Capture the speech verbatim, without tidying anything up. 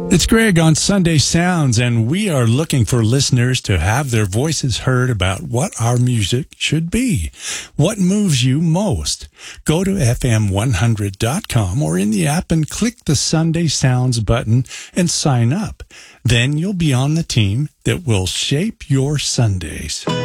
It's Greg on Sunday Sounds, and we are looking for listeners to have their voices heard about what our music should be. What moves you most? Go to F M one hundred dot com or in the app and click the Sunday Sounds button and sign up. Then you'll be on the team that will shape your Sundays.